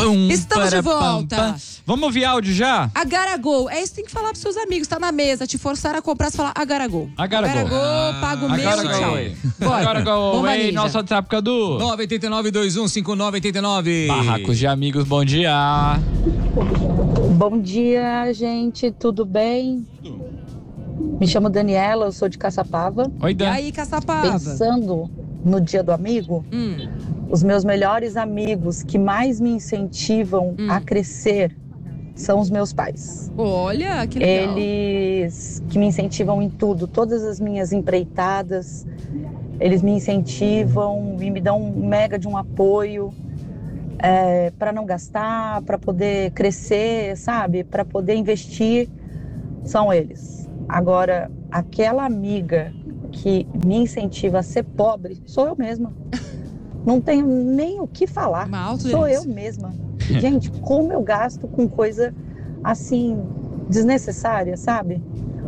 Estamos de volta. Vamos ouvir áudio já? Agaragol. É isso que tem que falar pros seus amigos. Tá na mesa, te forçaram a comprar, você fala Agaragol. Agaragol. Paga o meu e tchau. Bora. Agaragol. Ei, nosso WhatsApp, Cadu. 989-215989. Barracos de amigos, bom dia. Bom dia, gente. Tudo bem? Me chamo Daniela, eu sou de Caçapava. Oi, E Dan. aí, Caçapava? Pensando no Dia do Amigo, os meus melhores amigos que mais me incentivam a crescer são os meus pais. Olha, que legal. Eles que me incentivam em tudo, todas as minhas empreitadas, eles me incentivam e me dão um mega de um apoio para não gastar, para poder crescer, sabe? Para poder investir, são eles. Agora, aquela amiga que me incentiva a ser pobre, sou eu mesma. Não tenho nem o que falar. Sou eu mesma. Gente, como eu gasto com coisa assim, desnecessária, sabe?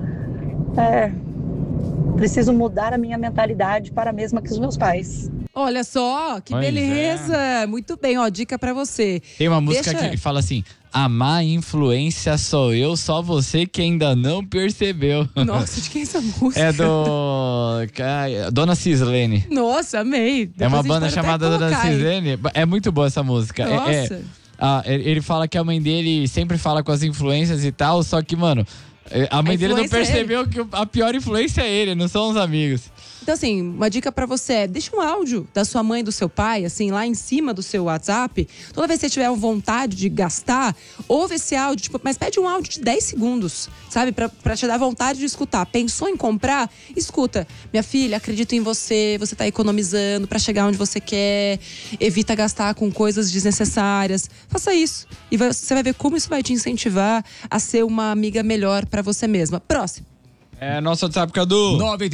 Preciso mudar a minha mentalidade para a mesma que os meus pais. Olha só, que Pois beleza. Muito bem, ó, dica pra você. Tem uma música que fala assim: a má influência sou eu, só você que ainda não percebeu. Nossa, de quem é essa música? É do Dona Cislene. Nossa, amei. É uma Depois a gente banda pode até chamada Dona colocar aí. Cislene. É muito boa essa música. Nossa. Ele fala que a mãe dele sempre fala com as influências e tal, só que, mano, a mãe dele não percebeu que a pior influência é ele, não são os amigos. Então, assim, uma dica pra você é: deixa um áudio da sua mãe, do seu pai, assim, lá em cima do seu WhatsApp. Toda vez que você tiver vontade de gastar, ouve esse áudio, tipo, mas pede um áudio de 10 segundos, sabe? Pra te dar vontade de escutar. Pensou em comprar? Escuta. Minha filha, acredito em você, você tá economizando pra chegar onde você quer. Evita gastar com coisas desnecessárias. Faça isso. E você vai ver como isso vai te incentivar a ser uma amiga melhor pra você mesma. Próximo. Nosso WhatsApp, Cadu.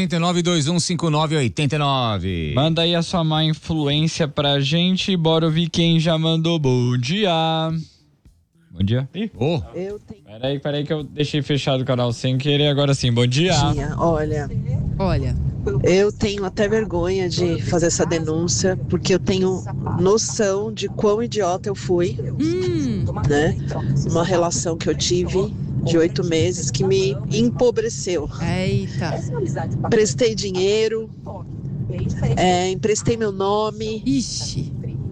989-215989. Manda aí a sua má influência pra gente. Bora ouvir quem já mandou bom dia. Bom dia. Ih. Eu tenho... Peraí que eu deixei fechado o canal sem querer. Agora sim, bom dia. Olha, eu tenho até vergonha de fazer essa denúncia, porque eu tenho noção de quão idiota eu fui, né? Uma relação que eu tive de 8 meses que me empobreceu. Eita. Prestei dinheiro, emprestei meu nome. Ixi.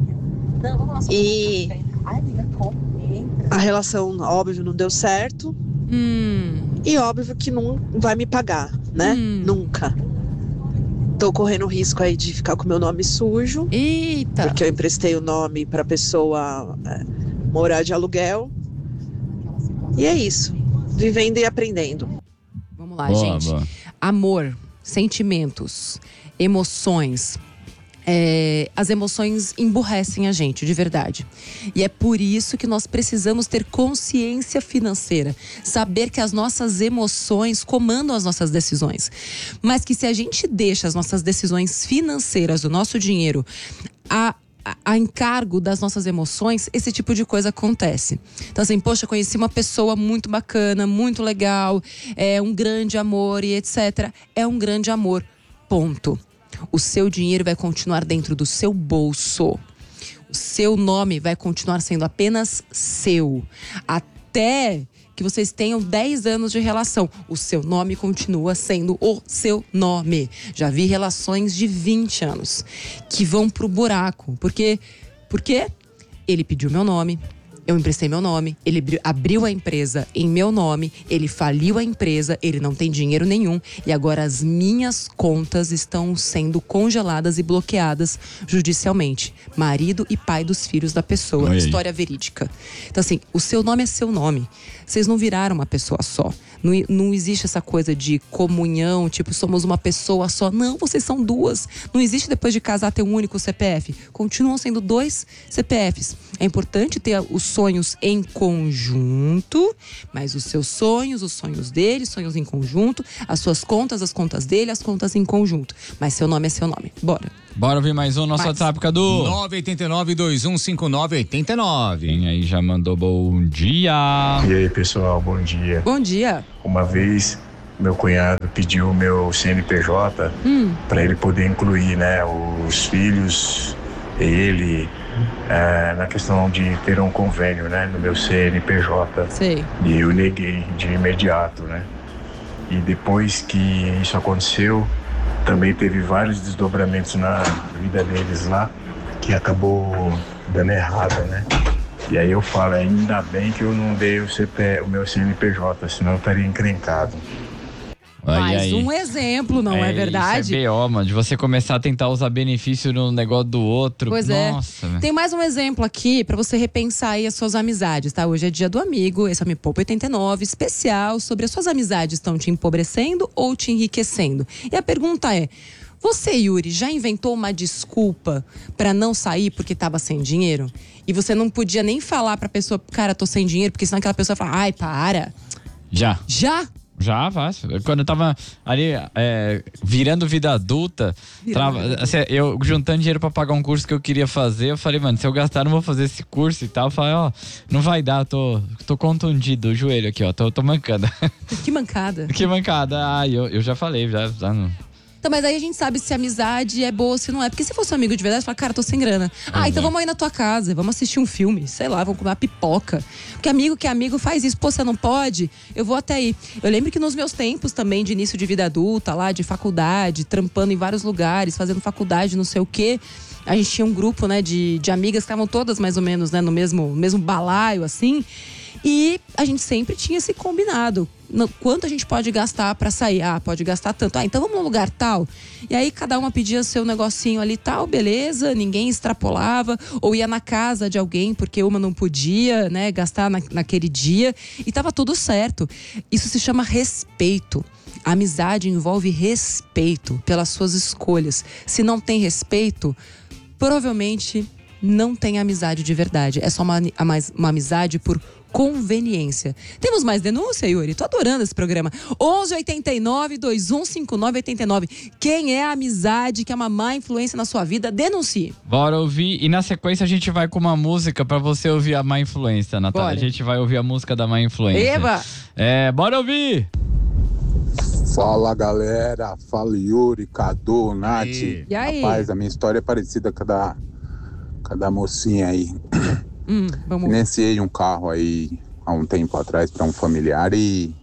E a relação, óbvio, não deu certo. E óbvio que não vai me pagar, né? Nunca. Tô correndo risco aí de ficar com meu nome sujo. Eita. Porque eu emprestei o nome pra pessoa morar de aluguel. E é isso. Vivendo e aprendendo. Vamos lá, gente. Boa. Amor, sentimentos, emoções. As emoções emburrecem a gente, de verdade. E é por isso que nós precisamos ter consciência financeira. Saber que as nossas emoções comandam as nossas decisões. Mas que se a gente deixa as nossas decisões financeiras, o nosso dinheiro, a encargo das nossas emoções, esse tipo de coisa acontece. Então assim, poxa, conheci uma pessoa muito bacana, muito legal, um grande amor e etc. É um grande amor, ponto. O seu dinheiro vai continuar dentro do seu bolso. O seu nome vai continuar sendo apenas seu. Até que vocês tenham 10 anos de relação, o seu nome continua sendo o seu nome. Já vi relações de 20 anos que vão pro buraco. Por quê? Porque ele pediu meu nome, eu emprestei meu nome, ele abriu a empresa em meu nome, ele faliu a empresa, ele não tem dinheiro nenhum e agora as minhas contas estão sendo congeladas e bloqueadas judicialmente. Marido e pai dos filhos da pessoa. Oi. História verídica. Então assim, o seu nome é seu nome. Vocês não viraram uma pessoa só. Não existe essa coisa de comunhão, tipo, somos uma pessoa só. Não, vocês são duas. Não existe depois de casar ter um único CPF. Continuam sendo 2 CPFs. É importante ter os sonhos em conjunto, mas os seus sonhos, os sonhos dele, sonhos em conjunto, as suas contas, as contas dele, as contas em conjunto. Mas seu nome é seu nome. Bora. Bora ouvir mais um, nosso WhatsApp, Cadu. 989-215989. Quem aí já mandou bom dia? E aí, pessoal, bom dia. Bom dia. Uma vez, meu cunhado pediu o meu CNPJ para ele poder incluir, né, os filhos ele na questão de ter um convênio, né, no meu CNPJ. Sei. E eu neguei de imediato, né? E depois que isso aconteceu, também teve vários desdobramentos na vida deles lá, que acabou dando errado, né? E aí eu falo, ainda bem que eu não dei o meu CNPJ, senão eu estaria encrencado. Mais um exemplo, não é verdade? Isso é BO, mano, de você começar a tentar usar benefício no negócio do outro. Pois Nossa, é. Tem mais um exemplo aqui pra você repensar aí as suas amizades, tá? Hoje é dia do amigo, esse é o Me Poupa 89, especial sobre as suas amizades estão te empobrecendo ou te enriquecendo. E a pergunta é, você, Yuri, já inventou uma desculpa pra não sair porque tava sem dinheiro? E você não podia nem falar pra pessoa, cara, tô sem dinheiro, porque senão aquela pessoa fala, ai, para. Já? Já, fácil. Quando eu tava ali virando vida adulta, eu juntando dinheiro pra pagar um curso que eu queria fazer, eu falei, mano, se eu gastar, não vou fazer esse curso e tal. Eu falei, ó, não vai dar, tô contundido o joelho aqui, ó, tô mancando. Que mancada. Que mancada. Ah, eu já falei, já não. Então, mas aí a gente sabe se a amizade é boa ou se não é. Porque se fosse um amigo de verdade, você fala, cara, tô sem grana. Então vamos aí na tua casa, vamos assistir um filme, sei lá, vamos comer uma pipoca. Porque amigo que é amigo faz isso. Pô, você não pode? Eu vou até aí. Eu lembro que nos meus tempos também, de início de vida adulta, lá, de faculdade, trampando em vários lugares, fazendo faculdade, não sei o quê. A gente tinha um grupo, né, de amigas que estavam todas mais ou menos, né, no mesmo balaio, assim. E a gente sempre tinha esse combinado. Quanto a gente pode gastar pra sair? Pode gastar tanto. Então vamos num lugar tal. E aí cada uma pedia seu negocinho ali tal, beleza. Ninguém extrapolava. Ou ia na casa de alguém porque uma não podia, né, gastar naquele dia. E tava tudo certo. Isso se chama respeito. A amizade envolve respeito pelas suas escolhas. Se não tem respeito, provavelmente não tem amizade de verdade. É só uma amizade por conveniência. Temos mais denúncia, Yuri? Tô adorando esse programa. 1189-2159-89. Quem é a amizade que é uma má influência na sua vida? Denuncie. Bora ouvir. E na sequência a gente vai com uma música pra você ouvir a má influência, Natália. Bora. A gente vai ouvir a música da má influência. Eba! Bora ouvir! Fala, galera. Fala, Yuri, Cadu, Nath. E aí? Rapaz, a minha história é parecida com a da mocinha aí. Vamos. Financiei um carro aí há um tempo atrás para um familiar e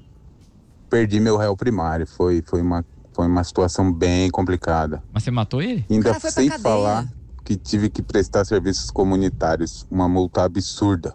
perdi meu réu primário. Foi uma situação bem complicada. Mas você matou ele? Ainda Cara, foi pra sem cadeia. falar que tive que prestar serviços comunitários. Uma multa absurda.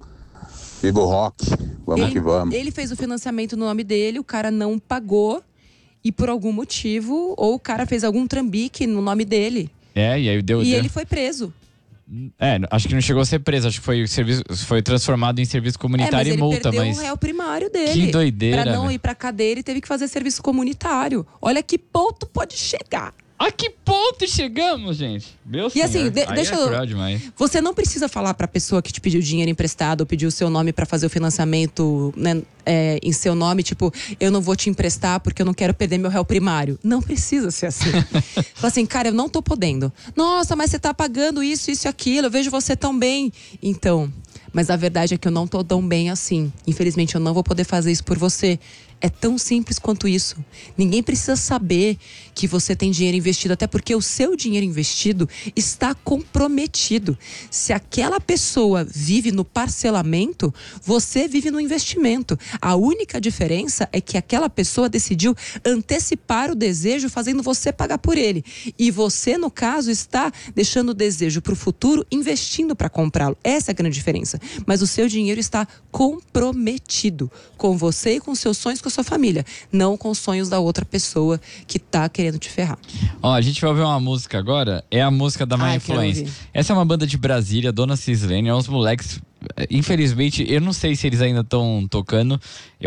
Viva o rock. Vamos que vamos. Ele fez o financiamento no nome dele, o cara não pagou. E por algum motivo, ou o cara fez algum trambique no nome dele. E aí deu. Ele foi preso. Acho que não chegou a ser preso, acho que foi transformado em serviço comunitário e multa, ele perdeu mas o réu primário dele. que doideira, Pra não velho. ir pra cadeia, ele teve que fazer serviço comunitário. Olha que ponto pode chegar. A que ponto chegamos, gente? Meu E assim, senhor, deixa aí eu... é cruel demais. Você não precisa falar pra pessoa que te pediu dinheiro emprestado ou pediu o seu nome pra fazer o financiamento, né, em seu nome, tipo, eu não vou te emprestar porque eu não quero perder meu réu primário. Não precisa ser assim. Fala assim, cara, eu não tô podendo. Nossa, mas você tá pagando isso e aquilo, eu vejo você tão bem. Então, mas a verdade é que eu não tô tão bem assim. Infelizmente, eu não vou poder fazer isso por você. É tão simples quanto isso. Ninguém precisa saber que você tem dinheiro investido, até porque o seu dinheiro investido está comprometido. Se aquela pessoa vive no parcelamento, você vive no investimento. A única diferença é que aquela pessoa decidiu antecipar o desejo, fazendo você pagar por ele. E você, no caso, está deixando o desejo para o futuro, investindo para comprá-lo. Essa é a grande diferença. Mas o seu dinheiro está comprometido com você e com seus sonhos, com a sua família, não com os sonhos da outra pessoa que tá querendo te ferrar. Ó, a gente vai ouvir uma música agora, é a música da Má Influência. Essa é uma banda de Brasília, Dona Cislene, é uns moleques, infelizmente, eu não sei se eles ainda estão tocando.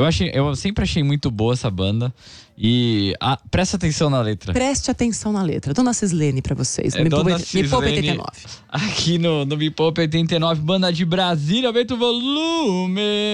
Eu sempre achei muito boa essa banda. E presta atenção na letra. Preste atenção na letra. Dona Cislene pra vocês. Me Dona Poupa 89. Aqui no Me Poupa 89, banda de Brasília, aumenta o volume.